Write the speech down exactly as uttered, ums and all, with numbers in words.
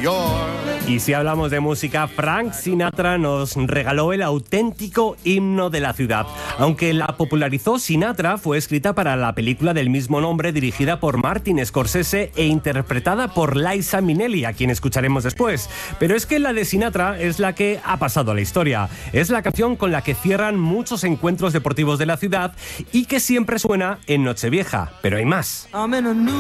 York. Y si hablamos de música, Frank Sinatra nos regaló el auténtico himno de la ciudad. Aunque la popularizó Sinatra, fue escrita para la película del mismo nombre, dirigida por Martin Scorsese e interpretada por Liza Minnelli, a quien escucharemos después. Pero es que la de Sinatra es la que ha pasado a la historia. Es la canción con la que cierran muchos encuentros deportivos de la ciudad y que siempre suena en Nochevieja. Pero hay más.